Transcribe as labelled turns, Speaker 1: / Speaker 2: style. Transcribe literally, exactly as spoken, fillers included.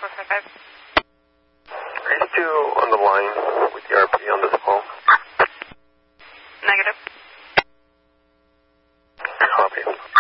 Speaker 1: four five five.
Speaker 2: Are you two on the line with the R P on this call?
Speaker 1: Negative.
Speaker 2: Copy.